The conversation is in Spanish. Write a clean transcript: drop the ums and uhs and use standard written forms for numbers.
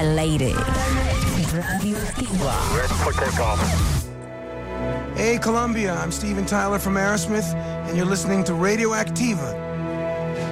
al aire. Radioactiva. Hey, Colombia, I'm Steven Tyler from Aerosmith, and you're listening to Radioactiva